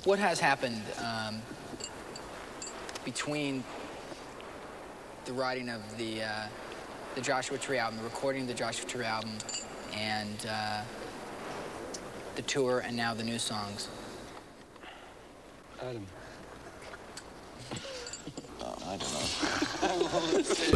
what has happened between the writing of the Joshua Tree album, the recording of the Joshua Tree album, and the tour, and now the new songs? Adam. I don't know.